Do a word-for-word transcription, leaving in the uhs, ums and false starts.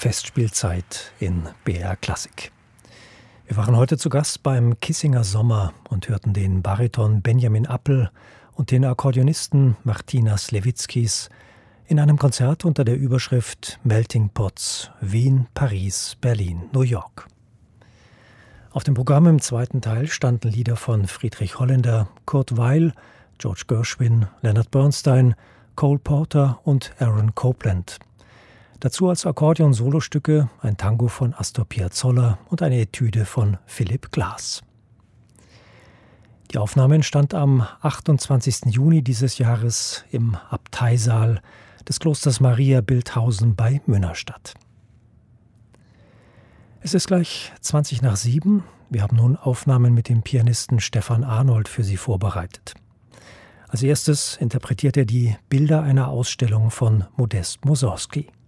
Festspielzeit in B R Klassik. Wir waren heute zu Gast beim Kissinger Sommer und hörten den Bariton Benjamin Appel und den Akkordeonisten Martina Slewickis in einem Konzert unter der Überschrift Melting Pots Wien, Paris, Berlin, New York. Auf dem Programm im zweiten Teil standen Lieder von Friedrich Holländer, Kurt Weill, George Gershwin, Leonard Bernstein, Cole Porter und Aaron Copland. Dazu als Akkordeon-Solostücke ein Tango von Astor Piazzolla und eine Etüde von Philip Glass. Die Aufnahme entstand am achtundzwanzigsten Juni dieses Jahres im Abteisaal des Klosters Maria Bilthausen bei Münnerstadt. Es ist gleich zwanzig nach sieben. Wir haben nun Aufnahmen mit dem Pianisten Stefan Arnold für Sie vorbereitet. Als erstes interpretiert er die Bilder einer Ausstellung von Modest Mussorgsky.